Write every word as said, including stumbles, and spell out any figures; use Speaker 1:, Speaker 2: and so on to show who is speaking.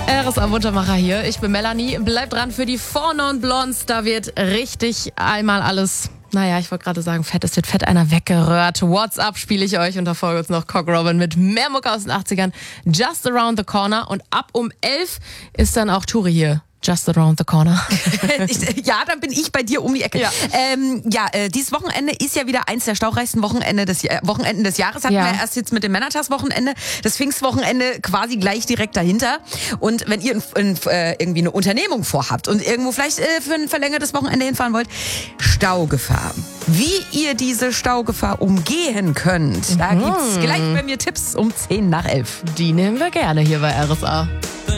Speaker 1: R S A-Wundermacher hier. Ich bin Melanie. Bleibt dran für die Four Non Blondes. Da wird richtig einmal alles, naja, ich wollte gerade sagen, fett, es wird fett einer weggerührt. WhatsApp spiele ich euch und da folgt uns noch Cock Robin mit mehr Mucke aus den achtzigern. Just Around the Corner. Und ab um elf ist dann auch Turi hier. Just around the corner.
Speaker 2: ich, ja, dann bin ich bei dir um die Ecke. Ja, ähm, ja äh, dieses Wochenende ist ja wieder eins der staureichsten Wochenende des, äh, Wochenenden des Jahres. Hatten
Speaker 1: Ja.
Speaker 2: wir erst jetzt mit dem Männertagswochenende. Das Pfingstwochenende quasi gleich direkt dahinter. Und wenn ihr in, in, äh, irgendwie eine Unternehmung vorhabt und irgendwo vielleicht äh, für ein verlängertes Wochenende hinfahren wollt, Staugefahr. Wie ihr diese Staugefahr umgehen könnt, da gibt's gleich bei mir Tipps um zehn nach elf.
Speaker 1: Die nehmen wir gerne hier bei R S A.